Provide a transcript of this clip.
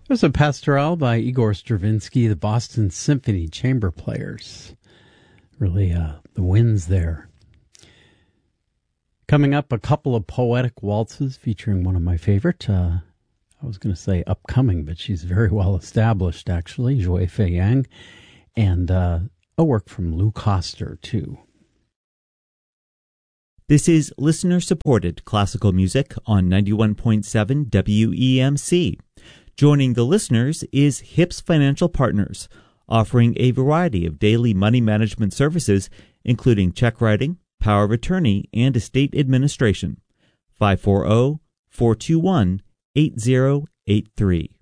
There's a pastoral by Igor Stravinsky, the Boston Symphony Chamber Players. Really, the winds there. Coming up, a couple of poetic waltzes featuring one of my favorite, I was going to say upcoming, but she's very well established, actually, Zhui Fei Yang, and a work from Lou Koster, too. This is listener-supported classical music on 91.7 WEMC. Joining the listeners is HIPS Financial Partners, offering a variety of daily money management services, including check writing, power of attorney, and estate administration. 540-421-8083.